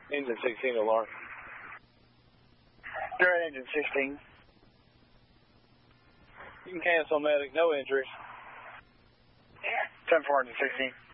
Engine 16 alarm. Direct engine 16. You can cancel medic, no injuries. 10-4 engine 16.